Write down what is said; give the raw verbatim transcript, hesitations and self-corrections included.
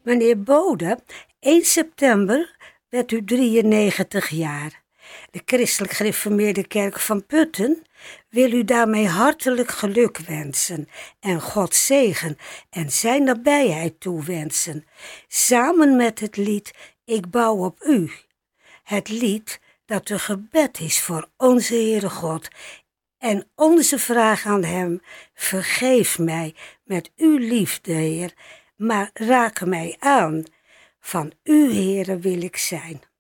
Meneer Bode, één september werd u drieënnegentig jaar. De Christelijk Gereformeerde Kerk van Putten wil u daarmee hartelijk geluk wensen en Gods zegen en zijn nabijheid toewensen, samen met het lied Ik bouw op u. Het lied dat een gebed is voor onze Heere God en onze vraag aan hem: vergeef mij met uw liefde, Heer, maar raak mij aan. Van u, Heere, wil ik zijn.